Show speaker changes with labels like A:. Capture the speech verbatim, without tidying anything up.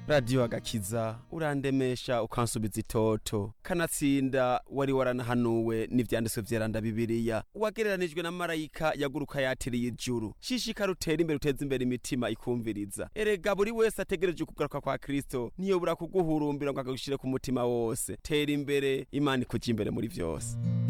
A: Radio Agakiza urandemesha ukansubiza itoto kanatsinda wari waranahanuwe n'ivyanditswe vyeranda Bibiliya wagereranijwe na marayika yaguruka yatiriye ijuru shishika rutera imbere uteza imbere imitima ikumviriza erega buri wese ategereje kugaruka kwa Kristo niyo bura kuguhurumbira ngo akagushire ku mutima wose tera imbere Imana ikuje imbere muri vyose.